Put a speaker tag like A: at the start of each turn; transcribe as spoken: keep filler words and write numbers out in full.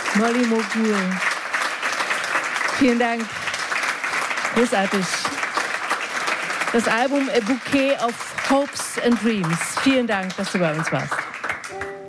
A: Molly Mogul. Vielen Dank. Großartig. Das Album A Bouquet of Hopes and Dreams. Vielen Dank, dass du bei uns warst.